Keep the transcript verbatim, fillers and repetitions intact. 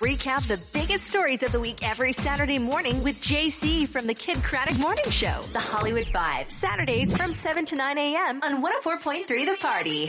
recap the biggest stories of the week every Saturday morning with J C from the Kid Craddock Morning Show. The Hollywood Five. Saturdays from seven to nine a.m. on one oh four point three The Party.